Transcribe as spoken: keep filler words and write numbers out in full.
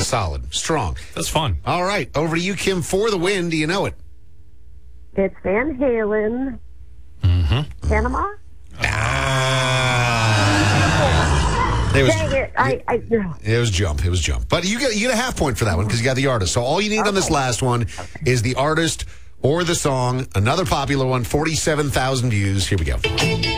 Solid. Strong. That's fun. All right. Over to you, Kim, for the win. Do you know it? It's Van Halen. Mm-hmm. Panama? Ah. It was, Dang it. I, I, no. It was Jump. It was Jump. But you get, you get a half point for that one because you got the artist. So all you need okay. on this last one okay. is the artist or the song. Another popular one, forty-seven thousand views. Here we go.